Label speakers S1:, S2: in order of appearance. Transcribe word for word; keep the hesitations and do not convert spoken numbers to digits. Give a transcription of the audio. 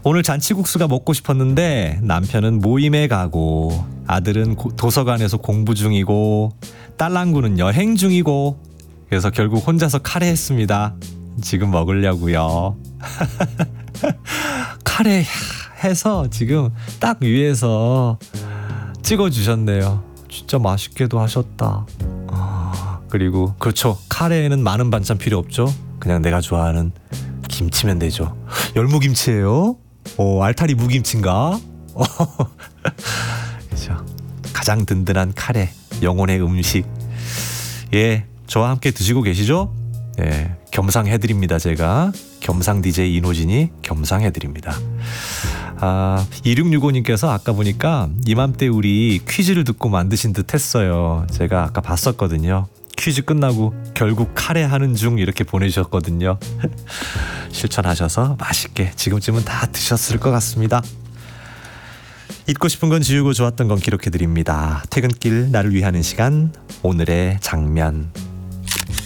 S1: 오늘 잔치국수가 먹고 싶었는데 남편은 모임에 가고 아들은 고, 도서관에서 공부 중이고 딸랑구는 여행 중이고 그래서 결국 혼자서 카레 했습니다. 지금 먹으려고요. 카레 해서 지금 딱 위에서 찍어주셨네요. 진짜 맛있게도 하셨다. 아, 그리고 그렇죠. 카레에는 많은 반찬 필요 없죠. 그냥 내가 좋아하는 김치면 되죠. 열무김치예요? 오, 알타리 무김치인가? 그렇죠. 가장 든든한 카레, 영혼의 음식. 예, 저와 함께 드시고 계시죠? 예, 겸상해드립니다. 제가 겸상 디제이 이노진이 겸상해드립니다. 아, 이육육오님께서 아까 보니까 이맘때 우리 퀴즈를 듣고 만드신 듯 했어요. 제가 아까 봤었거든요. 퀴즈 끝나고 결국 카레 하는 중 이렇게 보내주셨거든요. 실천하셔서 맛있게 지금쯤은 다 드셨을 것 같습니다. 잊고 싶은 건 지우고 좋았던 건 기록해드립니다. 퇴근길 나를 위하는 시간, 오늘의 장면.